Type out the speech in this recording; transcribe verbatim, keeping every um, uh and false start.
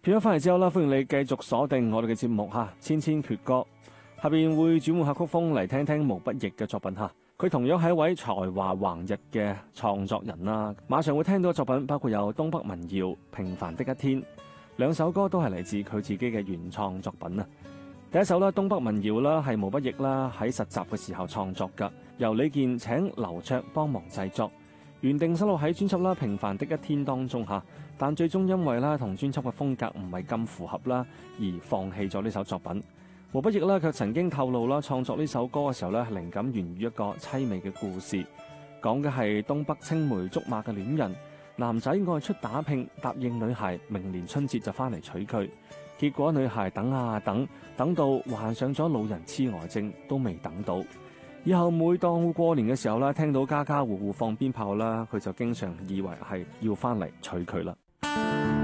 片咗翻嚟之後啦，歡迎你繼續鎖定我哋嘅節目吓，千千闕歌。下邊會轉換下曲風嚟聽聽毛不易嘅作品吓。佢同樣係一位才華橫溢嘅創作人啦。馬上會聽到嘅作品包括有東北民謠《平凡的一天》，兩首歌都係嚟自佢自己嘅原創作品啊。第一首啦，東北民謠啦，係毛不易啦喺實習嘅時候創作噶，由李健請劉卓幫忙製作。原定收錄喺專輯啦《平凡的一天》當中吓，但最終因為啦同專輯嘅風格唔係咁符合啦，而放棄咗呢首作品。毛不易啦卻曾經透露啦，創作呢首歌嘅時候咧，靈感源於一個淒美嘅故事，講嘅係東北青梅竹馬嘅戀人，男仔外出打拼，答應女孩明年春節就翻嚟娶佢，結果女孩等啊等，等到患上咗老人痴呆症都未等到。以後每當過年嘅時候啦，聽到家家戶戶放鞭炮啦，佢就經常以為係要翻嚟娶佢啦。